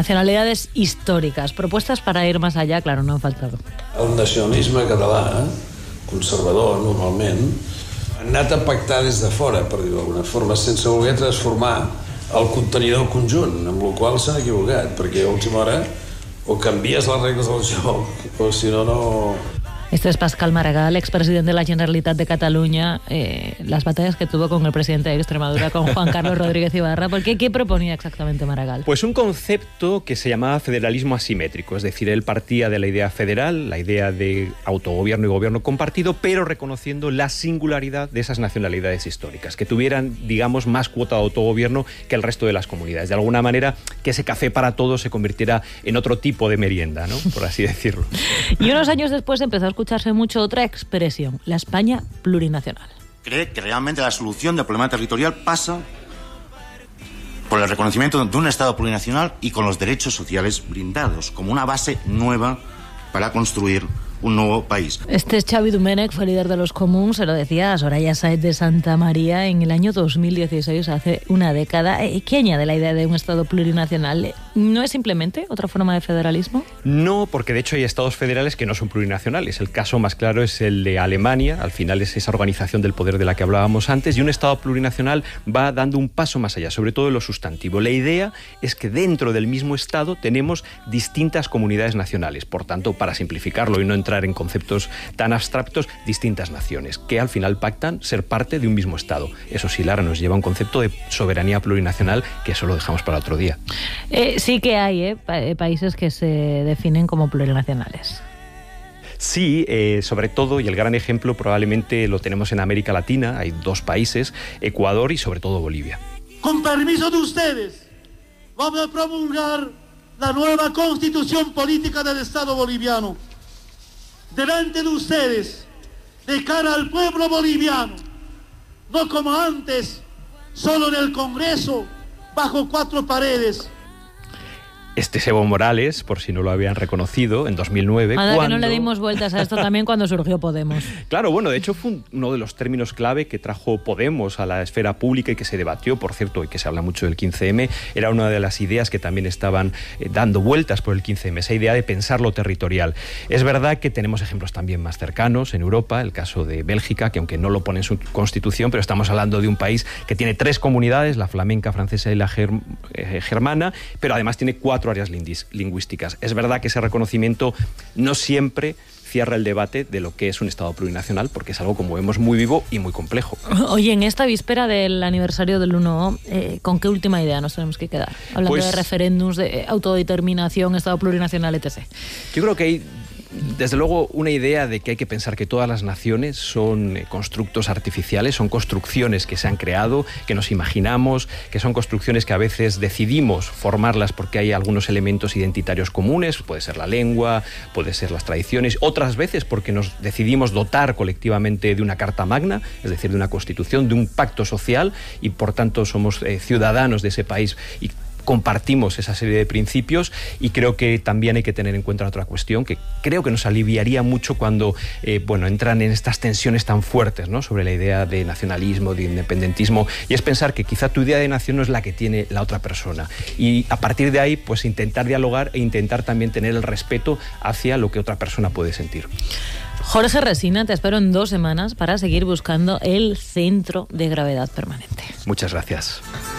nacionalidades históricas. Propuestas para ir más allá, claro, no han faltado. El nacionalisme català, conservador, normalment, ha anat a pactar des de fora, per dir-ho d'alguna forma, sense voler transformar el contenidor conjunt, amb la qual s'han equivocat, perquè a última hora o canvies les regles del joc o si no, no... Este es Pascal Maragall, expresidente de la Generalitat de Cataluña, las batallas que tuvo con el presidente de Extremadura, con Juan Carlos Rodríguez Ibarra. ¿Por qué? ¿Qué proponía exactamente Maragall? Pues un concepto que se llamaba federalismo asimétrico, es decir, él partía de la idea federal, la idea de autogobierno y gobierno compartido, pero reconociendo la singularidad de esas nacionalidades históricas, que tuvieran, digamos, más cuota de autogobierno que el resto de las comunidades. De alguna manera, que ese café para todos se convirtiera en otro tipo de merienda, ¿no? Por así decirlo. Y unos años después empezó a escucharse mucho otra expresión, la España plurinacional. Cree que realmente la solución del problema territorial pasa por el reconocimiento de un Estado plurinacional y con los derechos sociales brindados, como una base nueva para construir un nuevo país. Este es Xavi Domènech, fue líder de los Comuns, se lo decía a Soraya Sáez de Santa María en el año 2016, hace una década. ¿Qué añade la idea de un Estado plurinacional? ¿No es simplemente otra forma de federalismo? No, porque de hecho hay estados federales que no son plurinacionales. El caso más claro es el de Alemania, al final es esa organización del poder de la que hablábamos antes, y un Estado plurinacional va dando un paso más allá, sobre todo en lo sustantivo. La idea es que dentro del mismo Estado tenemos distintas comunidades nacionales, por tanto, para simplificarlo y no entrar en conceptos tan abstractos, distintas naciones, que al final pactan ser parte de un mismo Estado. Eso sí, Lara, nos lleva a un concepto de soberanía plurinacional, que eso lo dejamos para otro día. Sí que hay países que se definen como plurinacionales. Sí, sobre todo, y el gran ejemplo probablemente lo tenemos en América Latina, hay dos países, Ecuador y sobre todo Bolivia. Con permiso de ustedes, vamos a promulgar la nueva Constitución Política del Estado Boliviano. Delante de ustedes, de cara al pueblo boliviano, no como antes, solo en el Congreso, bajo cuatro paredes. Este es Evo Morales, por si no lo habían reconocido, en 2009. Nada, que no le dimos vueltas a esto también cuando surgió Podemos. Claro, bueno, de hecho fue uno de los términos clave que trajo Podemos a la esfera pública y que se debatió, por cierto, y que se habla mucho del 15M. Era una de las ideas que también estaban dando vueltas por el 15M, esa idea de pensar lo territorial. Es verdad que tenemos ejemplos también más cercanos en Europa, el caso de Bélgica, que aunque no lo pone en su constitución, pero estamos hablando de un país que tiene 3 comunidades, la flamenca, francesa y la germana, pero además tiene 4 áreas lingüísticas. Es verdad que ese reconocimiento no siempre cierra el debate de lo que es un Estado plurinacional, porque es algo, como vemos, muy vivo y muy complejo. Oye, en esta víspera del aniversario del 1O, ¿con qué última idea nos tenemos que quedar? Hablando de referéndums, de autodeterminación, Estado plurinacional, etc. Yo creo que hay, desde luego, una idea de que hay que pensar que todas las naciones son constructos artificiales, son construcciones que se han creado, que nos imaginamos, que son construcciones que a veces decidimos formarlas porque hay algunos elementos identitarios comunes, puede ser la lengua, puede ser las tradiciones, otras veces porque nos decidimos dotar colectivamente de una carta magna, es decir, de una constitución, de un pacto social, y por tanto somos ciudadanos de ese país y compartimos esa serie de principios. Y creo que también hay que tener en cuenta otra cuestión que creo que nos aliviaría mucho cuando entran en estas tensiones tan fuertes, ¿no?, sobre la idea de nacionalismo, de independentismo, y es pensar que quizá tu idea de nación no es la que tiene la otra persona, y a partir de ahí pues intentar dialogar e intentar también tener el respeto hacia lo que otra persona puede sentir. Jorge Resina, te espero en 2 semanas para seguir buscando el centro de gravedad permanente. Muchas gracias.